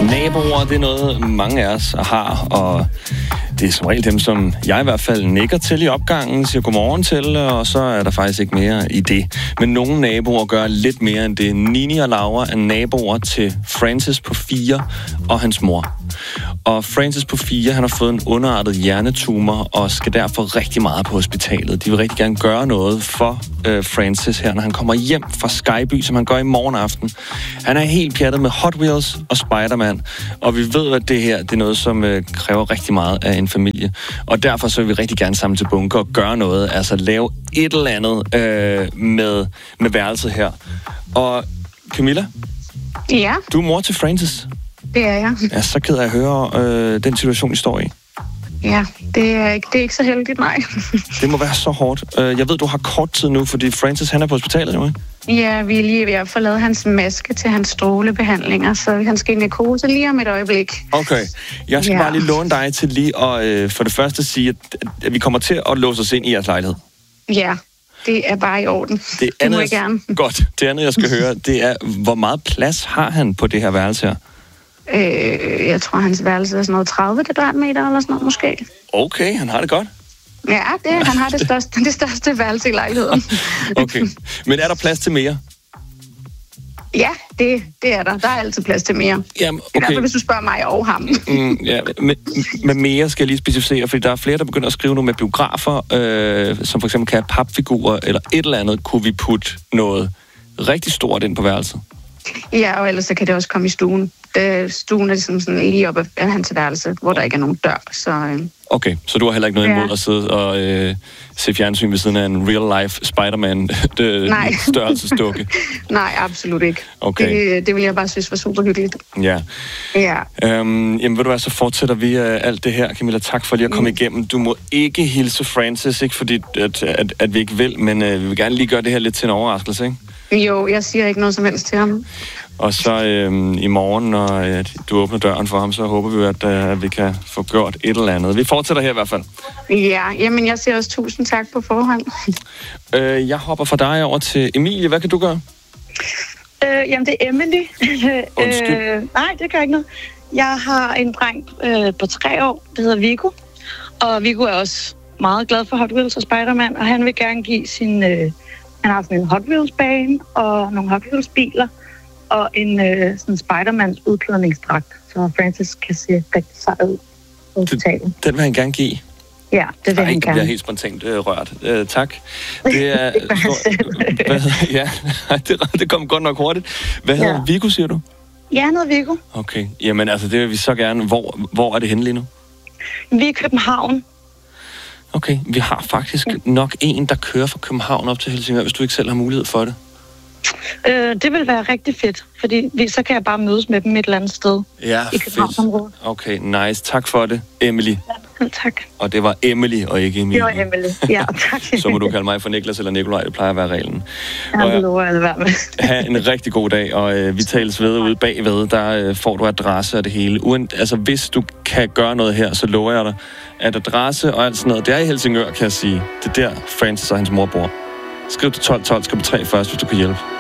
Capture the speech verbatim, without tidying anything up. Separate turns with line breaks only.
Naboer, det er noget, mange af os har, og det er som regel dem, som jeg i hvert fald nikker til i opgangen, siger godmorgen til, og så er der faktisk ikke mere i det. Men nogle naboer gør lidt mere end det. Nini og Laura er naboer til Francis på fire og hans mor. Og Francis på fire, han har fået en underartet hjernetumor og skal derfor rigtig meget på hospitalet. De vil rigtig gerne gøre noget for øh, Francis her, når han kommer hjem fra Skyby, som han gør i morgen aften. Han er helt pjattet med Hot Wheels og Spider-Man, og vi ved, at det her det er noget, som øh, kræver rigtig meget af en familie. Og derfor så vil vi rigtig gerne samle til bunker og gøre noget, altså lave et eller andet øh, med, med værelset her. Og Camilla?
Ja?
Du er mor til Francis.
Det er jeg.
Jeg er så ked af at høre øh, den situation, I står i.
Ja, det er ikke, det er ikke så heldigt, nej.
Det må være så hårdt. Jeg ved, du har kort tid nu, fordi Francis han er på hospitalet nu, ikke?
Ja, vi er lige ved at få lavet hans maske til hans strålebehandlinger, så han skal i narkose lige om et øjeblik.
Okay. Jeg skal ja. bare lige låne dig til lige at øh, for det første sige, at, at vi kommer til at låse os ind i jeres lejlighed.
Ja, det er bare i orden.
Det,
det
andet,
må jeg gerne.
Godt. Det andet, jeg skal høre, det er, hvor meget plads har han på det her værelse her?
Øh, jeg tror, hans værelse er sådan noget tredive kvadratmeter eller sådan noget, måske.
Okay, han har det godt.
Ja, det, han har det største, det største værelse i lejligheden.
Okay, men er der plads til mere?
Ja, det, det er der. Der er altid plads til mere.
Jamen, okay.
I hvert fald, hvis du spørger mig og ham.
mm, ja, med, med mere skal jeg lige specificere, fordi der er flere, der begynder at skrive nogle med biografer, øh, som for eksempel kan have papfigurer eller et eller andet, kunne vi putte noget rigtig stort ind på værelset.
Ja, og ellers så kan det også komme i stuen. Det, stuen er ligesom sådan lige oppe af hans værelse, hvor der ikke er nogen dør. Så, øh.
Okay, så du har heller ikke noget imod ja. at sidde og øh, se fjernsyn ved siden af en real-life Spider-Man-størrelsesdukke?
Nej, absolut ikke.
Okay.
Det, det vil jeg bare synes var super hyggeligt.
Ja.
ja.
Øhm, jamen ved du hvad, så fortsætter vi uh, alt det her. Camilla, tak for lige at komme mm. igennem. Du må ikke hilse Francis, ikke fordi at, at, at vi ikke vil, men uh, vi vil gerne lige gøre det her lidt til en overraskelse, ikke?
Jo, jeg siger ikke noget som helst til ham.
Og så øhm, i morgen, når øh, du åbner døren for ham, så håber vi, at, øh, at vi kan få gjort et eller andet. Vi fortsætter her i hvert fald. Ja,
jamen jeg siger også tusind tak på forhånd.
øh, jeg hopper fra dig over til Emilie. Hvad kan du gøre?
Øh, jamen det er Emily.
Undskyld.
øh, nej, det gør ikke noget. Jeg har en dreng øh, på tre år, der hedder Viggo. Og Viggo er også meget glad for Hot Wheels og Spider-Man, og han vil gerne give sin... Øh, han har sådan en Hot Wheels-bane og nogle Hot Wheels-biler. Og en øh, sådan Spider-Mans udklædningsdragt, så Francis kan se rigtig sej ud på hospitalet.
Den vil han gerne give?
Ja, det vil
Ej,
han gerne.
Jeg bliver helt spontant øh, rørt. Øh, tak. Det er...
det
stor... Hvad, ja, det, det kom godt nok hurtigt. Hvad hedder ja. Viggo, siger du?
Ja, han hedder Viggo.
Okay, jamen altså, det vil vi så gerne. Hvor, hvor er det henne lige nu?
Vi er i København.
Okay, vi har faktisk ja. nok en, der kører fra København op til Helsingør, hvis du ikke selv har mulighed for det.
Øh, det vil være rigtig fedt, fordi vi, så kan jeg bare mødes med dem et eller andet sted
ja,
i Københavnsområdet.
Okay, nice. Tak for det, Emily.
Ja, tak.
Og det var Emily, og ikke Emilie.
Det var Emily, ja, tak.
Så må du kalde mig for Niklas eller Nikolaj, det plejer at være reglen.
Ja, det lover jeg at være med.
Ha' en rigtig god dag, og øh, vi tales ved ude bagved. Der øh, får du adresse og det hele. Uden, altså, hvis du kan gøre noget her, så lover jeg dig, at adresse og alt sådan noget, det er i Helsingør, kan jeg sige. Det er der, Francis og hans mor bor. Skriv til tolv tolv, skal på tre først, hvis du kan hjælpe.